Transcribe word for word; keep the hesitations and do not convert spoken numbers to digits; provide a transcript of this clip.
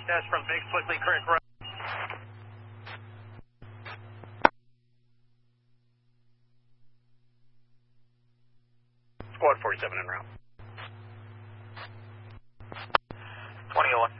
test from Big Slickley Creek Road. Squad forty-seven en route. twenty oh one.